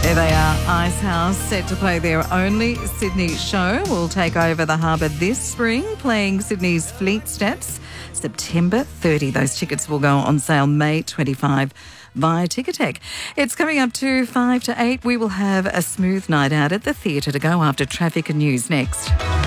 There they are, Icehouse, set to play their only Sydney show. Will take over the harbour this spring, playing Sydney's Fleet Steps, September 30. Those tickets will go on sale May 25 via Ticketek. It's coming up to 5 to 8. We will have a smooth night out at the theatre to go after traffic and news next.